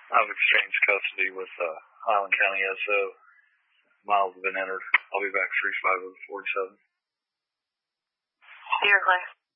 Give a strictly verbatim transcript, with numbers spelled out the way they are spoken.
I've exchanged custody with uh, Highland County S O. Miles have been entered. I'll be back three five oh four seven. You're clear.